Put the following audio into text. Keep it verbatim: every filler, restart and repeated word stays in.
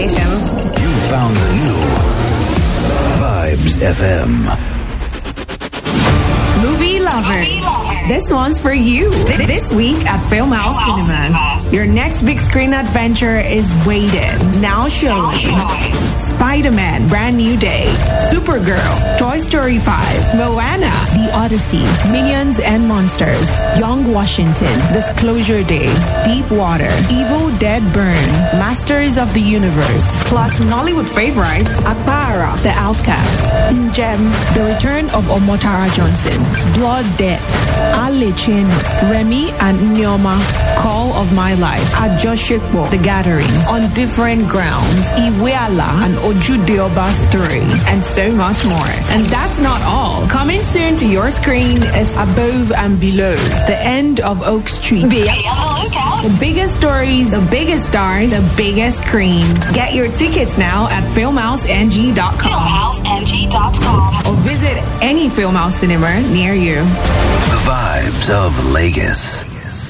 station. You found the new Vibes F M. Movie lovers, this one's for you. This week at Filmhouse Cinemas, your next big screen adventure is waiting. Now showing Spider-Man Brand New Day, Supergirl, Toy Story five, Moana, The Odyssey, Minions and Monsters, Young Washington, Disclosure Day, Deep Water, Evil Dead Burn, Masters of the Universe, plus Nollywood favorites Akbara, The Outcast, Gem, The Return of Omotara Johnson, Blood Debt, Ale Chin, Remy and Nyoma, Call of My Life, Ajoshikbo, The Gathering, On Different Grounds, Iweala and Ojudeoba Story, and so much more. And that's not all. Coming soon to your screen is Above and Below, The End of Oak Street. Be on the lookout. The biggest stories, the biggest stars, the biggest screen. Get your tickets now at filmhouse n g dot com. filmhouse n g dot com. Or visit any Filmhouse cinema near you. The vibes of Lagos.